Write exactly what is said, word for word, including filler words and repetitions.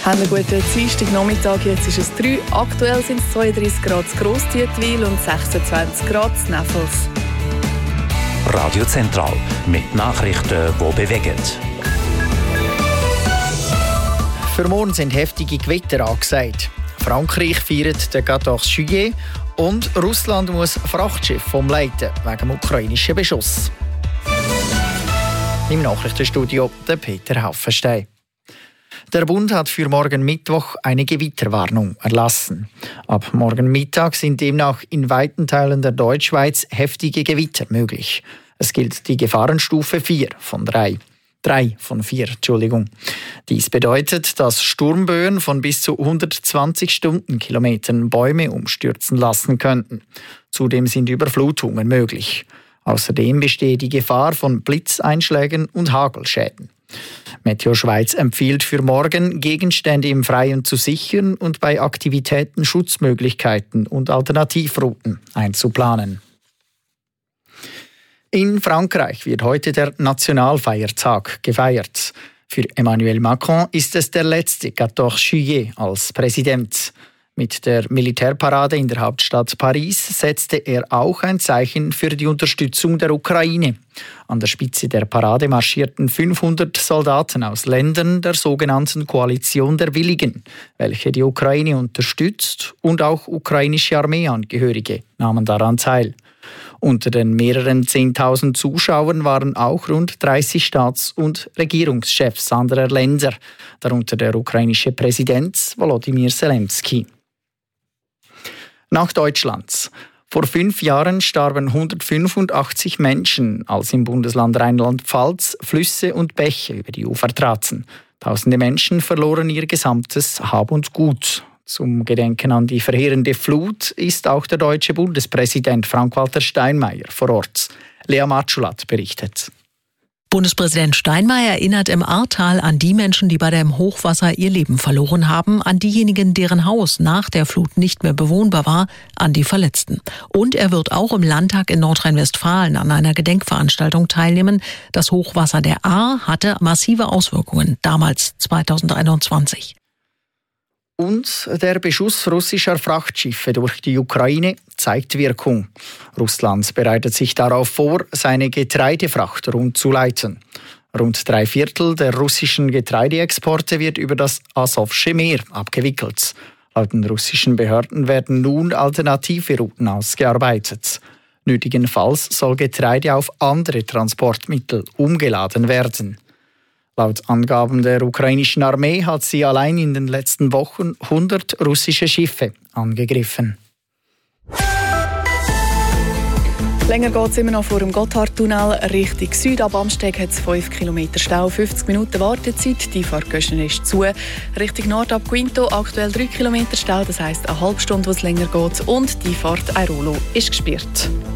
Haben einen guten Dienstagnachmittag, jetzt ist es drei. Aktuell sind es zweiunddreißig Grad in Grossdietwil und sechsundzwanzig Grad in Neffels. Radio Zentral mit Nachrichten, die bewegen. Für morgen sind heftige Gewitter angesagt. Frankreich feiert den quatorze Juillet und Russland muss Frachtschiff umleiten wegen dem ukrainischen Beschuss. Im Nachrichtenstudio der Peter Haufenstein. Der Bund hat für morgen Mittwoch eine Gewitterwarnung erlassen. Ab morgen Mittag sind demnach in weiten Teilen der Deutschschweiz heftige Gewitter möglich. Es gilt die Gefahrenstufe vier von drei. drei von vier, Entschuldigung. Dies bedeutet, dass Sturmböen von bis zu hundertzwanzig Stundenkilometern Bäume umstürzen lassen könnten. Zudem sind Überflutungen möglich. Außerdem besteht die Gefahr von Blitzeinschlägen und Hagelschäden. Meteo Schweiz empfiehlt für morgen, Gegenstände im Freien zu sichern und bei Aktivitäten Schutzmöglichkeiten und Alternativrouten einzuplanen. In Frankreich wird heute der Nationalfeiertag gefeiert. Für Emmanuel Macron ist es der letzte quatorze Juillet als Präsident. Mit der Militärparade in der Hauptstadt Paris setzte er auch ein Zeichen für die Unterstützung der Ukraine. An der Spitze der Parade marschierten fünfhundert Soldaten aus Ländern der sogenannten Koalition der Willigen, welche die Ukraine unterstützt, und auch ukrainische Armeeangehörige nahmen daran teil. Unter den mehreren zehntausend Zuschauern waren auch rund dreißig Staats- und Regierungschefs anderer Länder, darunter der ukrainische Präsident Volodymyr Zelensky. Nach Deutschland. Vor fünf Jahren starben hundertfünfundachtzig Menschen, als im Bundesland Rheinland-Pfalz Flüsse und Bäche über die Ufer traten. Tausende Menschen verloren ihr gesamtes Hab und Gut. Zum Gedenken an die verheerende Flut ist auch der deutsche Bundespräsident Frank-Walter Steinmeier vor Ort. Lea Matschulat berichtet. Bundespräsident Steinmeier erinnert im Ahrtal an die Menschen, die bei dem Hochwasser ihr Leben verloren haben, an diejenigen, deren Haus nach der Flut nicht mehr bewohnbar war, an die Verletzten. Und er wird auch im Landtag in Nordrhein-Westfalen an einer Gedenkveranstaltung teilnehmen. Das Hochwasser der Ahr hatte massive Auswirkungen, damals zweitausendeinundzwanzig. Und der Beschuss russischer Frachtschiffe durch die Ukraine zeigt Wirkung. Russland bereitet sich darauf vor, seine Getreidefracht umzuleiten. Rund drei Viertel der russischen Getreideexporte wird über das Asowsche Meer abgewickelt. Laut den russischen Behörden werden nun alternative Routen ausgearbeitet. Nötigenfalls soll Getreide auf andere Transportmittel umgeladen werden. Laut Angaben der ukrainischen Armee hat sie allein in den letzten Wochen hundert russische Schiffe angegriffen. Länger geht es immer noch vor dem Gotthardtunnel Richtung Süd. Ab Amsteg hat es fünf Kilometer Stau, fünfzig Minuten Wartezeit. Die Fahrtgöschen ist zu. Richtung Nord ab Quinto aktuell drei Kilometer Stau, das heisst eine halbe Stunde, wo es länger geht. Und die Fahrt Airolo ist gesperrt.